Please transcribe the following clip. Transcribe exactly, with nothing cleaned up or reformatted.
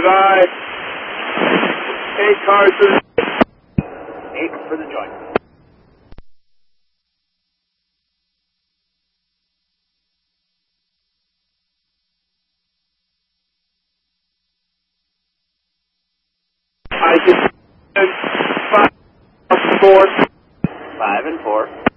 bye. Eight cars to the... Eight for the joint. I just... Five, four. Five and four.